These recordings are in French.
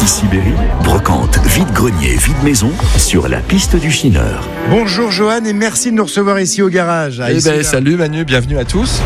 Ici Berry, brocante, vide-grenier, vide-maison, sur la piste du Chineur. Bonjour Johan et merci de nous recevoir ici au garage. Salut Manu, bienvenue à tous.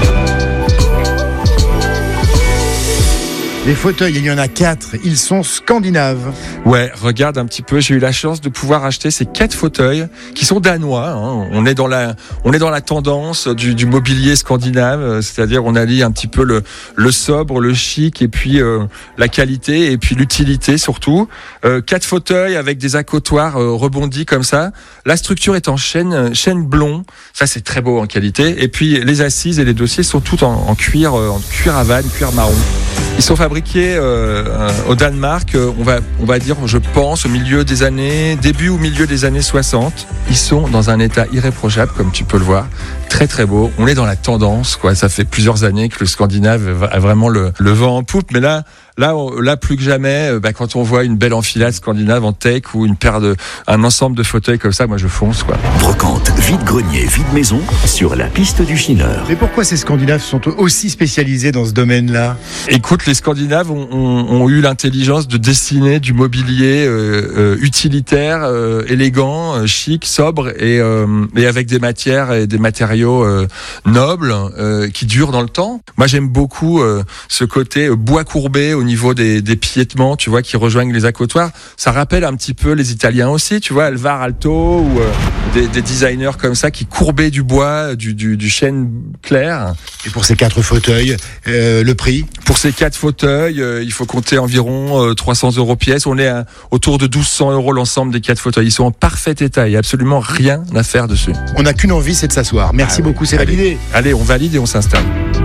Les fauteuils, il y en a 4, ils sont scandinaves. Ouais, regarde un petit peu, j'ai eu la chance de pouvoir acheter ces 4 fauteuils qui sont danois. On est dans la tendance du mobilier scandinave, c'est-à-dire on allie un petit peu le sobre, le chic et puis la qualité et puis l'utilité surtout. 4 fauteuils avec des accotoirs rebondis comme ça. La structure est en chêne blond, ça c'est très beau en qualité. Et puis les assises et les dossiers sont toutes en cuir à vanne, cuir marron. Ils sont fabriqués au Danemark, on va dire, je pense, début ou milieu des années 60. Ils sont dans un état irréprochable, comme tu peux le voir. Très très beau. On est dans la tendance, quoi. Ça fait plusieurs années que le Scandinave a vraiment le vent en poupe, mais là plus que jamais, quand on voit une belle enfilade scandinave en teak ou un ensemble de fauteuils comme ça, moi je fonce, quoi. Brocante, vide-grenier, vide-maison, sur la piste du Chineur. Mais pourquoi ces Scandinaves sont aussi spécialisés dans ce domaine-là ? Écoute, les Scandinaves ont eu l'intelligence de dessiner du mobilier utilitaire, élégant, chic, sobre et avec des matières et des matériaux nobles qui durent dans le temps. Moi j'aime beaucoup ce côté bois courbé au niveau des piétements, tu vois, qui rejoignent les accotoirs. Ça rappelle un petit peu les Italiens aussi, tu vois, Alvar Aalto ou des designers comme ça qui courbaient du bois, du chêne clair. Et pour ces 4 fauteuils, le prix ? Pour ces 4 fauteuils, il faut compter environ 300 € pièce. On est autour de 1200 € l'ensemble des 4 fauteuils. Ils sont en parfait état. Il n'y a absolument rien à faire dessus. On n'a qu'une envie, c'est de s'asseoir. Merci beaucoup, c'est validé. Allez, on valide et on s'installe.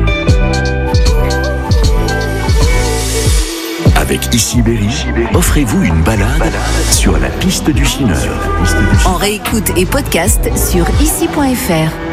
Avec Ici Berry, offrez-vous une balade sur la piste du Chineur. En réécoute et podcast sur ici.fr.